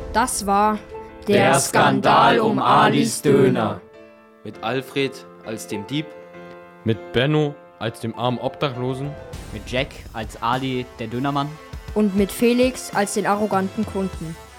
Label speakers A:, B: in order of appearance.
A: Das war
B: der Skandal um Alis Döner.
C: Mit Alfred als dem Dieb.
D: Mit Benno als dem armen Obdachlosen.
E: Mit Jack als Ali, der Dönermann.
A: Und mit Felix als den arroganten Kunden.